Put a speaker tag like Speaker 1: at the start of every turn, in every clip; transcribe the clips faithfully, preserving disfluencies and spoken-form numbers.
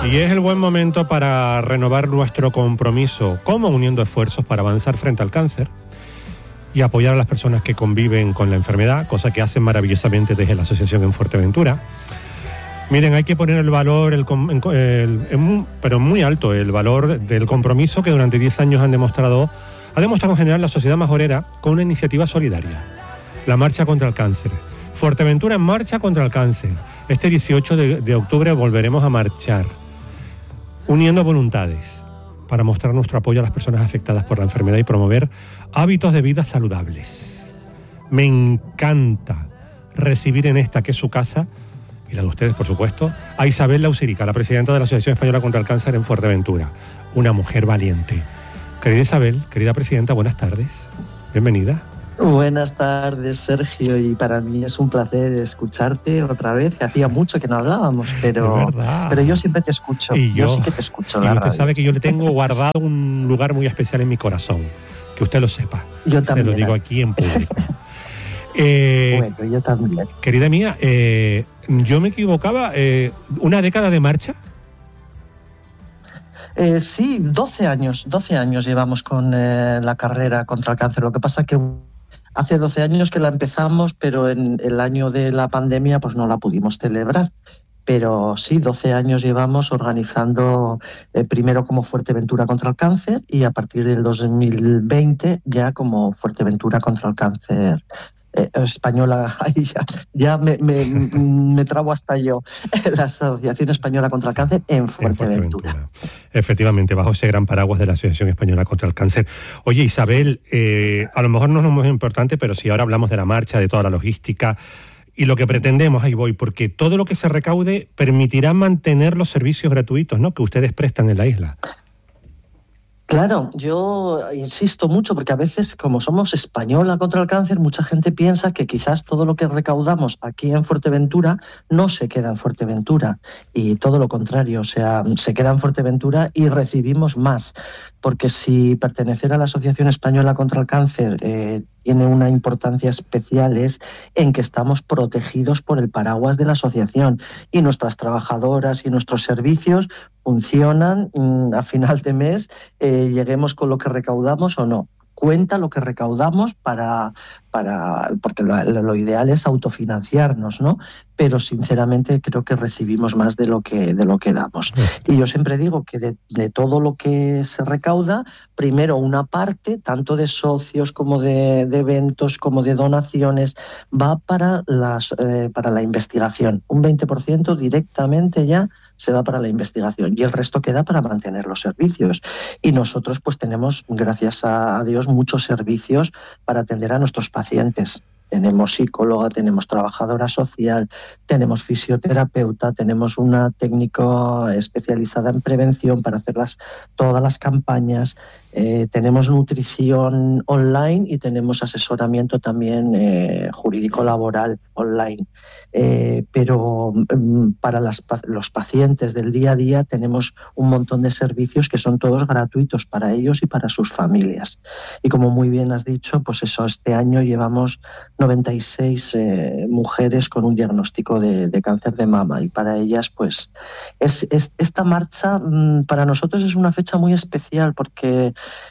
Speaker 1: Y es el buen momento para renovar nuestro compromiso como uniendo esfuerzos para avanzar frente al cáncer y apoyar a las personas que conviven con la enfermedad, cosa que hacen maravillosamente desde la asociación en Fuerteventura. Miren, hay que poner el valor, el, el, el, pero muy alto, el valor del compromiso que durante diez años han demostrado, ha demostrado en general la sociedad majorera con una iniciativa solidaria, la Marcha contra el Cáncer. Fuerteventura en marcha contra el cáncer. Este dieciocho de, de octubre volveremos a marchar, uniendo voluntades para mostrar nuestro apoyo a las personas afectadas por la enfermedad y promover hábitos de vida saludables. Me encanta recibir en esta, que es su casa, y la de ustedes, por supuesto, a Isabel Lausirica, la presidenta de la Asociación Española contra el Cáncer en Fuerteventura. Una mujer valiente. Querida Isabel, querida presidenta, buenas tardes. Bienvenida.
Speaker 2: Buenas tardes, Sergio, y para mí es un placer escucharte otra vez, que hacía mucho que no hablábamos, pero, pero yo siempre te escucho,
Speaker 1: y yo,
Speaker 2: yo sí que te escucho.
Speaker 1: Y
Speaker 2: la
Speaker 1: usted
Speaker 2: radio.
Speaker 1: sabe que yo le tengo guardado un lugar muy especial en mi corazón, que usted lo sepa.
Speaker 2: Yo también.
Speaker 1: Se lo digo aquí en público. eh,
Speaker 2: bueno, yo también.
Speaker 1: Querida mía, eh, yo me equivocaba, eh, ¿una década de marcha?
Speaker 2: Eh, sí, doce años, doce años llevamos con eh, la carrera contra el cáncer, lo que pasa que hace doce años que la empezamos, pero en el año de la pandemia pues no la pudimos celebrar. Pero sí, doce años llevamos organizando, eh, primero como Fuerteventura contra el Cáncer y a partir del dos mil veinte ya como Fuerteventura contra el Cáncer eh, española. Ay, ya ya me, me, me trabo hasta yo. La Asociación Española contra el Cáncer en Fuerteventura.
Speaker 1: En Fuerteventura. Efectivamente, bajo ese gran paraguas de la Asociación Española contra el Cáncer. Oye, Isabel, eh, a lo mejor no es lo más importante, pero si ahora hablamos de la marcha, de toda la logística y lo que pretendemos, ahí voy, porque todo lo que se recaude permitirá mantener los servicios gratuitos, ¿no?, que ustedes prestan en la isla.
Speaker 2: Claro, yo insisto mucho porque a veces, como somos Española contra el Cáncer, mucha gente piensa que quizás todo lo que recaudamos aquí en Fuerteventura no se queda en Fuerteventura, y todo lo contrario, o sea, se queda en Fuerteventura y recibimos más, porque si pertenecer a la Asociación Española contra el Cáncer eh, tiene una importancia especial es en que estamos protegidos por el paraguas de la asociación y nuestras trabajadoras y nuestros servicios funcionan mmm, a final de mes, eh, lleguemos con lo que recaudamos o no. Cuenta lo que recaudamos para, para porque lo, lo ideal es autofinanciarnos, ¿no? Pero sinceramente creo que recibimos más de lo que de lo que damos. Y yo siempre digo que de, de todo lo que se recauda, primero una parte, tanto de socios como de, de eventos, como de donaciones, va para las eh, para la investigación. Un veinte por ciento directamente ya se va para la investigación y el resto queda para mantener los servicios. Y nosotros pues tenemos, gracias a Dios, muchos servicios para atender a nuestros pacientes. Tenemos psicóloga, tenemos trabajadora social, tenemos fisioterapeuta, tenemos una técnico especializada en prevención para hacer las, todas las campañas, eh, tenemos nutrición online y tenemos asesoramiento también eh, jurídico-laboral online. Eh, pero um, para las, los pacientes del día a día tenemos un montón de servicios que son todos gratuitos para ellos y para sus familias. Y como muy bien has dicho, pues eso, este año llevamos noventa y seis eh, mujeres con un diagnóstico de, de cáncer de mama, y para ellas pues es, es esta marcha mmm, para nosotros es una fecha muy especial porque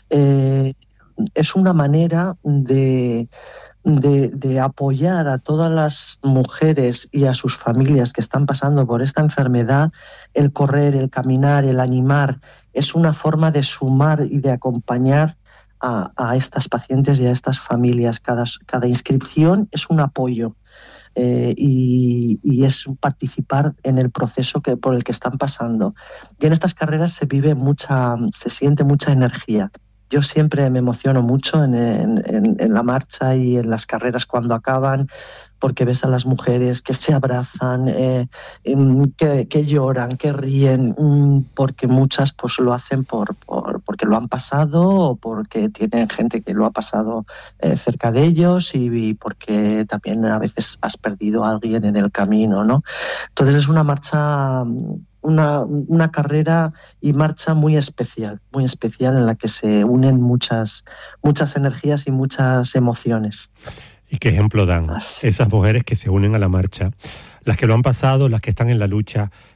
Speaker 2: eh, es una manera de De, de apoyar a todas las mujeres y a sus familias que están pasando por esta enfermedad. El correr, el caminar, el animar, es una forma de sumar y de acompañar a, a estas pacientes y a estas familias. Cada, cada inscripción es un apoyo eh, y, y es participar en el proceso que, por el que están pasando. Y en estas carreras se vive mucha, se siente mucha energía. Yo siempre me emociono mucho en, en, en la marcha y en las carreras cuando acaban, porque ves a las mujeres que se abrazan, eh, que, que lloran, que ríen, porque muchas pues lo hacen por, por, porque lo han pasado o porque tienen gente que lo ha pasado eh, cerca de ellos y, y porque también a veces has perdido a alguien en el camino, ¿no? Entonces es una marcha... Una, una carrera y marcha muy especial, muy especial en la que se unen muchas, muchas energías y muchas emociones.
Speaker 1: ¿Y qué ejemplo dan Así. esas mujeres que se unen a la marcha? Las que lo han pasado, las que están en la lucha.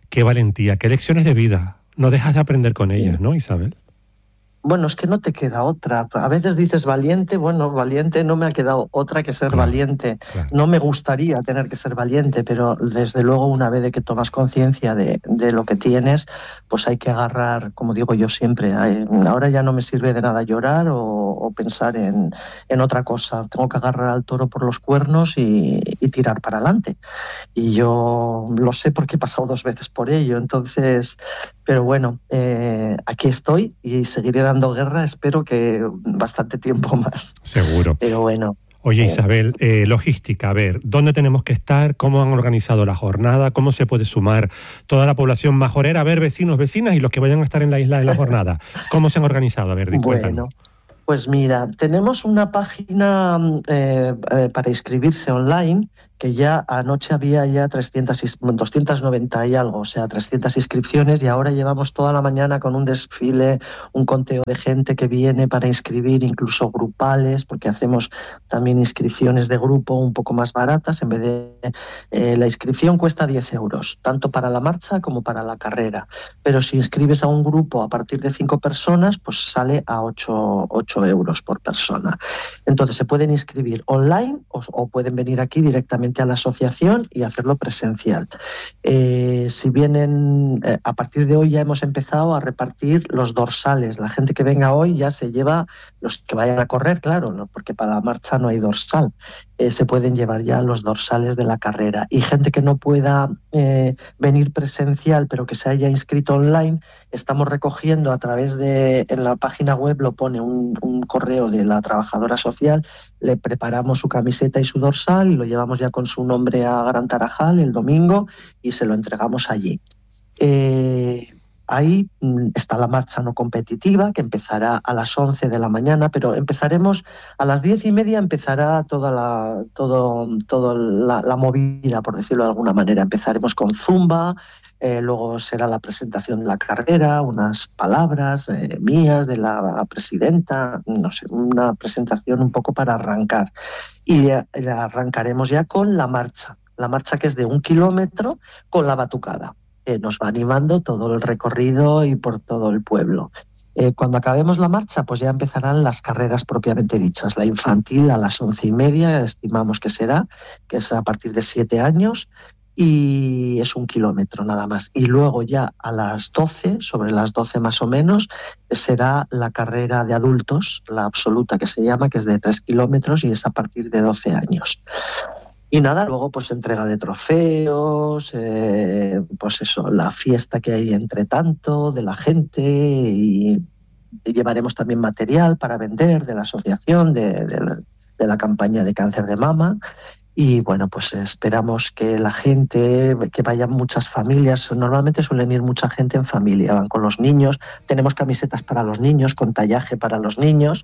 Speaker 1: Qué valentía, qué lecciones de vida. No dejas de aprender con ellas, ¿no, Isabel?
Speaker 2: Bueno, es que no te queda otra. A veces dices valiente, bueno, valiente no me ha quedado otra que ser
Speaker 1: Claro,
Speaker 2: valiente.
Speaker 1: claro.
Speaker 2: No me gustaría tener que ser valiente, pero desde luego una vez de que tomas conciencia de, de lo que tienes, pues hay que agarrar, como digo yo siempre, hay, ahora ya no me sirve de nada llorar o, o pensar en, en otra cosa. Tengo que agarrar al toro por los cuernos y, y tirar para adelante. Y yo lo sé porque he pasado dos veces por ello, entonces... Pero bueno, eh, aquí estoy y seguiré dando guerra, espero que bastante tiempo más.
Speaker 1: Seguro.
Speaker 2: Pero bueno.
Speaker 1: Oye,
Speaker 2: eh,
Speaker 1: Isabel, eh, logística, a ver, ¿dónde tenemos que estar? ¿Cómo han organizado la jornada? ¿Cómo se puede sumar toda la población majorera? A ver, vecinos, vecinas y los que vayan a estar en la isla de la jornada. ¿Cómo se han organizado? A ver, di, cuéntanos.
Speaker 2: Bueno. Pues mira, tenemos una página eh, eh, para inscribirse online, que ya anoche había ya trescientas, doscientas noventa y algo, o sea, trescientas inscripciones, y ahora llevamos toda la mañana con un desfile, un conteo de gente que viene para inscribir, incluso grupales, porque hacemos también inscripciones de grupo un poco más baratas, en vez de... Eh, la inscripción cuesta diez euros, tanto para la marcha como para la carrera, pero si inscribes a un grupo a partir de cinco personas, pues sale a ocho euros por persona. Entonces se pueden inscribir online o, o pueden venir aquí directamente a la asociación y hacerlo presencial. Eh, si vienen, eh, a partir de hoy ya hemos empezado a repartir los dorsales. La gente que venga hoy ya se lleva, los que vayan a correr, claro, ¿no? Porque para la marcha no hay dorsal. Eh, se pueden llevar ya los dorsales de la carrera. Y gente que no pueda eh, venir presencial, pero que se haya inscrito online, estamos recogiendo a través de, en la página web lo pone un, un correo de la trabajadora social, le preparamos su camiseta y su dorsal y lo llevamos ya con su nombre a Gran Tarajal el domingo y se lo entregamos allí. Eh, Ahí está la marcha no competitiva, que empezará a las once de la mañana, pero empezaremos a las diez y media, empezará toda la, todo, todo la, la movida, por decirlo de alguna manera. Empezaremos con zumba, eh, luego será la presentación de la carrera, unas palabras eh, mías de la presidenta, no sé, una presentación un poco para arrancar. Y eh, arrancaremos ya con la marcha, la marcha que es de un kilómetro con la batucada. Eh, nos va animando todo el recorrido y por todo el pueblo. Eh, cuando acabemos la marcha, pues ya empezarán las carreras propiamente dichas. La infantil a las once y media, estimamos que será, que es a partir de siete años, y es un kilómetro nada más. Y luego ya a las doce, sobre las doce más o menos, será la carrera de adultos, la absoluta que se llama, que es de tres kilómetros y es a partir de doce años. Y nada, luego pues entrega de trofeos, eh, pues eso, la fiesta que hay entre tanto de la gente y, y llevaremos también material para vender de la asociación, de, de, la, de la campaña de cáncer de mama. Y bueno, pues esperamos que la gente, que vayan muchas familias, normalmente suelen ir mucha gente en familia, van con los niños, tenemos camisetas para los niños, con tallaje para los niños,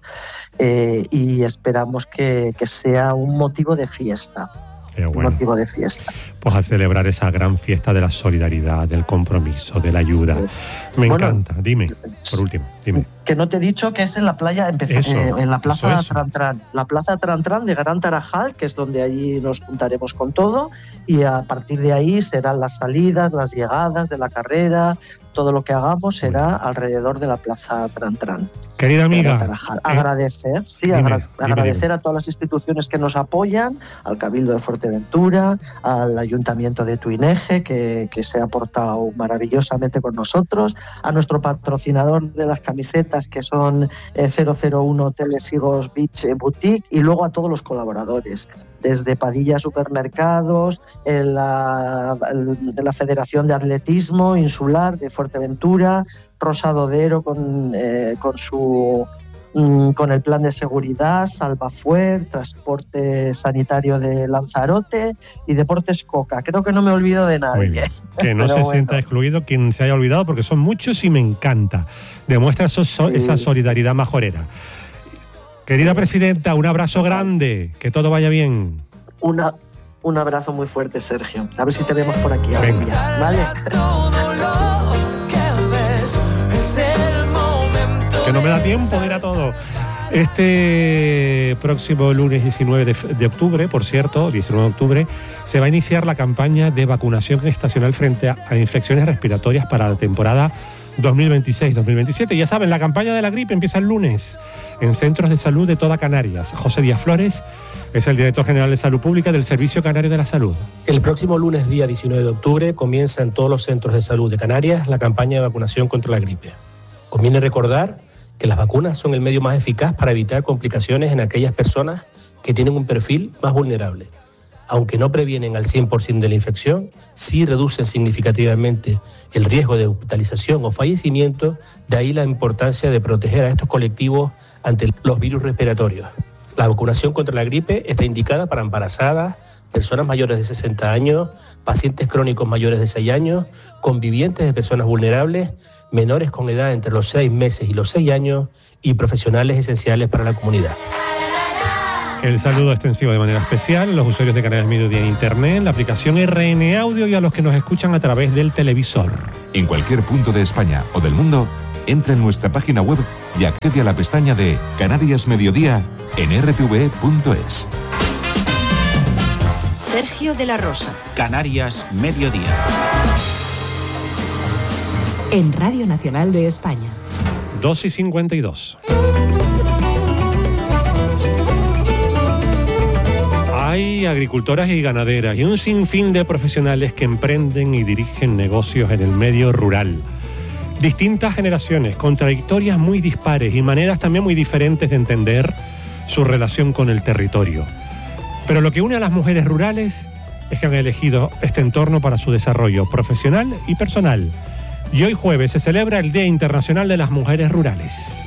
Speaker 2: eh, y esperamos que, que sea un motivo de fiesta.
Speaker 1: Qué bueno.
Speaker 2: Motivo de fiesta.
Speaker 1: Pues a celebrar esa gran fiesta de la solidaridad, del compromiso, de la ayuda. Sí. Me bueno, encanta. Dime, por último, dime.
Speaker 2: Que no te he dicho que es en la playa, empezó,
Speaker 1: eso,
Speaker 2: eh, en la plaza
Speaker 1: eso, eso.
Speaker 2: Trantrán, la plaza Trantrán de Gran Tarajal, que es donde allí nos juntaremos con todo, y a partir de ahí serán las salidas, las llegadas de la carrera, todo lo que hagamos será alrededor de la plaza Trantrán.
Speaker 1: Querida amiga,
Speaker 2: eh, agradecer, sí, dime, agra- dime, agradecer dime. a todas las instituciones que nos apoyan, al Cabildo de Fuerteventura, al Ayuntamiento de Tuineje, que, que se ha portado maravillosamente con nosotros, a nuestro patrocinador de las camisetas, que son eh, cero cero uno Hoteles Higos Beach Boutique, y luego a todos los colaboradores, desde Padilla Supermercados, en la, en la Federación de Atletismo Insular de Fuerteventura, Rosa Dodero con, eh, con su mm, con el plan de seguridad, Salvafuer, Transporte Sanitario de Lanzarote y Deportes Coca. Creo que no me olvido de nadie.
Speaker 1: Que no se bueno. sienta excluido quien se haya olvidado, porque son muchos y me encanta. Demuestra eso, so, sí, esa solidaridad sí. majorera. Querida sí. presidenta, un abrazo grande, que todo vaya bien.
Speaker 2: Una, un abrazo muy fuerte, Sergio. A ver si te vemos por aquí algún día, ¿vale?
Speaker 1: Que no me da tiempo de ir a todo. Este próximo lunes diecinueve de, de octubre, por cierto, diecinueve de octubre, se va a iniciar la campaña de vacunación estacional frente a, a infecciones respiratorias para la temporada dos mil veintiséis dos mil veintisiete. Ya saben, la campaña de la gripe empieza el lunes en centros de salud de toda Canarias. José Díaz Flores es el director general de Salud Pública del Servicio Canario de la Salud.
Speaker 3: El próximo lunes, día diecinueve de octubre, comienza en todos los centros de salud de Canarias la campaña de vacunación contra la gripe. Conviene recordar que las vacunas son el medio más eficaz para evitar complicaciones en aquellas personas que tienen un perfil más vulnerable. Aunque no previenen al cien por ciento de la infección, sí reducen significativamente el riesgo de hospitalización o fallecimiento, de ahí la importancia de proteger a estos colectivos ante los virus respiratorios. La vacunación contra la gripe está indicada para embarazadas, personas mayores de sesenta años, pacientes crónicos mayores de seis años, convivientes de personas vulnerables, menores con edad entre los seis meses y los seis años y profesionales esenciales para la comunidad.
Speaker 1: El saludo extensivo de manera especial a los usuarios de Canarias Mediodía en Internet, la aplicación R N Audio y a los que nos escuchan a través del televisor.
Speaker 4: En cualquier punto de España o del mundo, entra en nuestra página web y accede a la pestaña de Canarias Mediodía en r t v punto es.
Speaker 5: Sergio de la Rosa.
Speaker 6: Canarias Mediodía.
Speaker 5: En Radio Nacional de España.
Speaker 1: dos y cincuenta y dos. Hay agricultoras y ganaderas y un sinfín de profesionales que emprenden y dirigen negocios en el medio rural. Distintas generaciones, contradictorias muy dispares y maneras también muy diferentes de entender su relación con el territorio. Pero lo que une a las mujeres rurales es que han elegido este entorno para su desarrollo profesional y personal. Y hoy jueves se celebra el Día Internacional de las Mujeres Rurales.